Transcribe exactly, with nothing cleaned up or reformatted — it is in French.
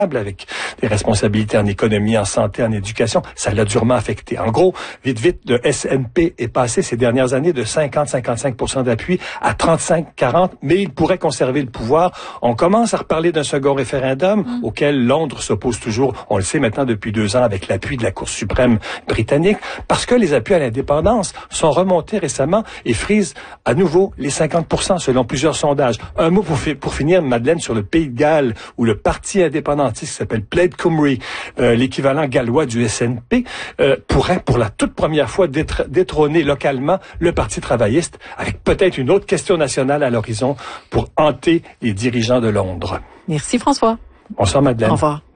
avec des responsabilités en économie, en santé, en éducation, ça l'a durement affecté. En gros, vite, vite, le S N P est passé ces dernières années de cinquante à cinquante-cinq pour cent d'appui à trente-cinq à quarante, mais il pourrait conserver le pouvoir. On commence à reparler d'un second référendum mmh. auquel Londres s'oppose toujours, on le sait maintenant depuis deux ans, avec l'appui de la Cour suprême britannique, parce que les appuis à l'indépendance sont remontés récemment et frisent à nouveau les cinquante pour cent selon plusieurs sondages. Un mot pour, fi- pour finir, Madeleine, sur le Pays de Galles, où le Parti indépendantiste qui s'appelle Plaid Cymru, euh, l'équivalent gallois du S N P, euh, pourrait pour la toute première fois détr- détrôner localement le Parti travailliste, avec peut-être une autre question nationale à l'horizon pour hanter les dirigeants de Londres. Merci François. Bonsoir Madeleine. Au revoir.